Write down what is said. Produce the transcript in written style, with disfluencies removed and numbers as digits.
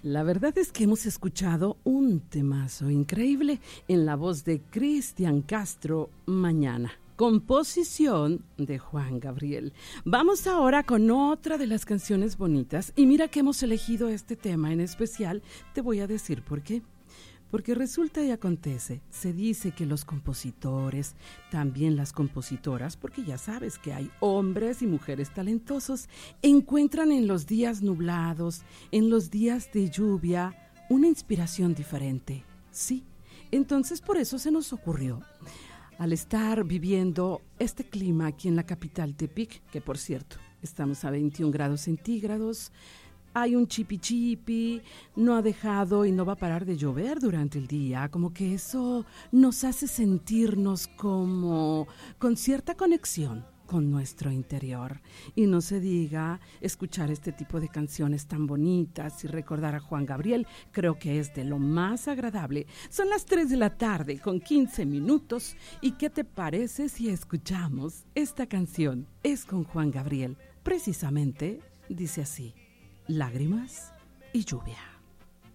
La verdad es que hemos escuchado un temazo increíble en la voz de Cristian Castro, Mañana, composición de Juan Gabriel. Vamos ahora con otra de las canciones bonitas y mira que hemos elegido este tema en especial, te voy a decir por qué. Porque resulta y acontece, se dice que los compositores, también las compositoras, porque ya sabes que hay hombres y mujeres talentosos, encuentran en los días nublados, en los días de lluvia, una inspiración diferente. Sí, entonces por eso se nos ocurrió. Al estar viviendo este clima aquí en la capital Tepic, que por cierto, estamos a 21 grados centígrados, hay un chipi chipi, no ha dejado y no va a parar de llover durante el día, como que eso nos hace sentirnos como con cierta conexión con nuestro interior. Y no se diga escuchar este tipo de canciones tan bonitas y recordar a Juan Gabriel, creo que es de lo más agradable. Son las 3 de la tarde con 15 minutos y ¿qué te parece si escuchamos esta canción? Es con Juan Gabriel, precisamente dice así: lágrimas y lluvia.